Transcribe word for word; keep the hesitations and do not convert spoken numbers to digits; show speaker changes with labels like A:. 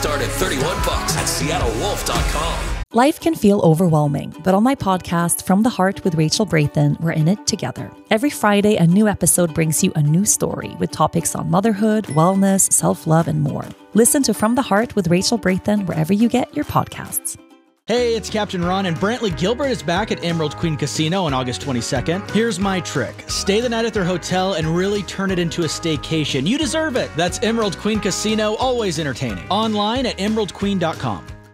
A: Start at thirty-one bucks at seattle wolf dot com.
B: Life can feel overwhelming, but on my podcast, From the Heart with Rachel Braithen, we're in it together. Every Friday, a new episode brings you a new story with topics on motherhood, wellness, self-love, and more. Listen to From the Heart with Rachel Braithen wherever you get your podcasts.
C: Hey, it's Captain Ron, and Brantley Gilbert is back at Emerald Queen Casino on August twenty-second. Here's my trick. Stay the night at their hotel and really turn it into a staycation. You deserve it. That's Emerald Queen Casino, always entertaining. Online at emerald queen dot com.